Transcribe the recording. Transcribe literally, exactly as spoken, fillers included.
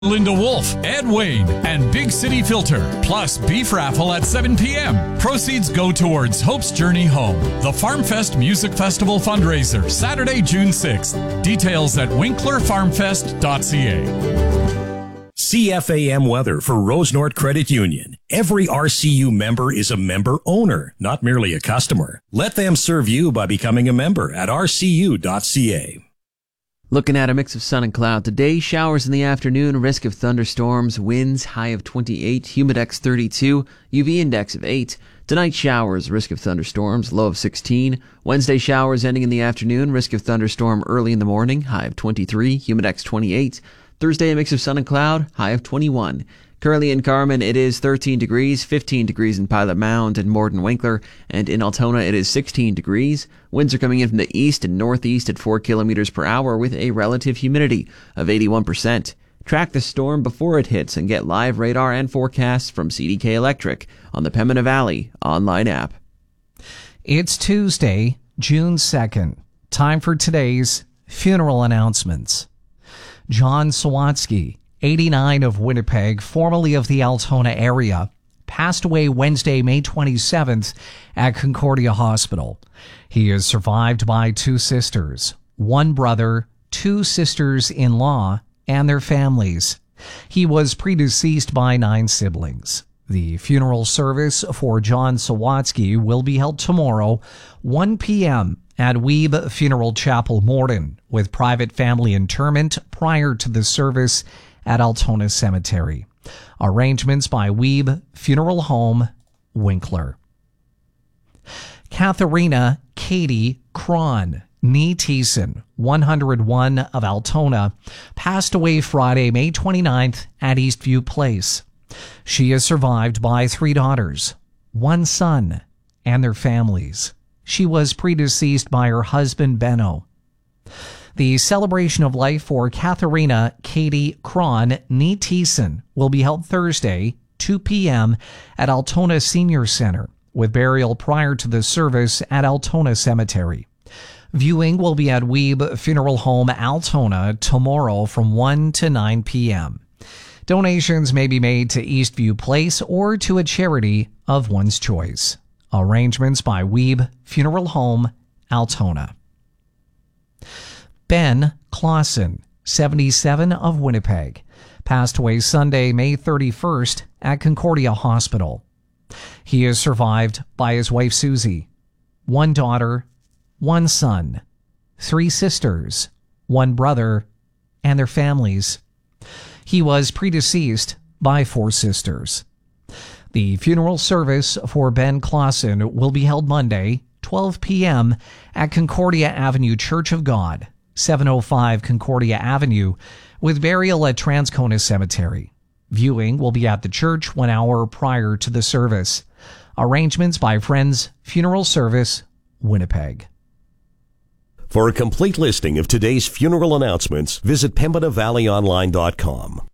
Linda Wolf, Ed Wayne, and Big City Filter, plus beef raffle at seven p.m. Proceeds go towards Hope's Journey Home, the Farm Fest Music Festival fundraiser, Saturday, June sixth. Details at winkler farm fest dot c a. C F A M weather for Rosenort Credit Union. Every R C U member is a member owner, not merely a customer. Let them serve you by becoming a member at r c u dot c a. Looking at a mix of sun and cloud today, showers in the afternoon, risk of thunderstorms, winds high of twenty-eight, humidex thirty-two, U V index of eight. Tonight showers, risk of thunderstorms, low of sixteen. Wednesday showers ending in the afternoon, risk of thunderstorm early in the morning, high of twenty-three, humidex twenty-eight. Thursday a mix of sun and cloud, high of twenty-one. Currently in Carmen, it is thirteen degrees, fifteen degrees in Pilot Mound and Morden Winkler, and in Altona it is sixteen degrees. Winds are coming in from the east and northeast at four kilometers per hour with a relative humidity of eighty-one percent. Track the storm before it hits and get live radar and forecasts from C D K Electric on the Pembina Valley online app. It's Tuesday, June second. Time for today's funeral announcements. John Sawatsky, eighty-nine, of Winnipeg, formerly of the Altona area, passed away Wednesday, May twenty-seventh at Concordia Hospital. He is survived by two sisters, one brother, two sisters-in-law, and their families. He was predeceased by nine siblings. The funeral service for John Sawatsky will be held tomorrow, one p.m., at Weeb Funeral Chapel, Morden, with private family interment prior to the service at Altona Cemetery. Arrangements by Weeb Funeral Home, Winkler. Katharina Katie Cron, nee Thiessen, one hundred one, of Altona, passed away Friday, May twenty-ninth at Eastview Place. She is survived by three daughters, one son, and their families. She was predeceased by her husband, Benno. The celebration of life for Katharina Katie Cron, nee Thiessen, will be held Thursday, two p.m. at Altona Senior Center, with burial prior to the service at Altona Cemetery. Viewing will be at Weeb Funeral Home, Altona, tomorrow from one to nine p.m. Donations may be made to Eastview Place or to a charity of one's choice. Arrangements by Weeb Funeral Home, Altona. Ben Clausen, seventy-seven, of Winnipeg, passed away Sunday, May thirty-first at Concordia Hospital. He is survived by his wife Susie, one daughter, one son, three sisters, one brother, and their families. He was predeceased by four sisters. The funeral service for Ben Clausen will be held Monday, twelve p.m. at Concordia Avenue Church of God, seven oh five Concordia Avenue, with burial at Transcona Cemetery. Viewing will be at the church one hour prior to the service. Arrangements by Friends Funeral Service, Winnipeg. For a complete listing of today's funeral announcements, visit pembina valley online dot com.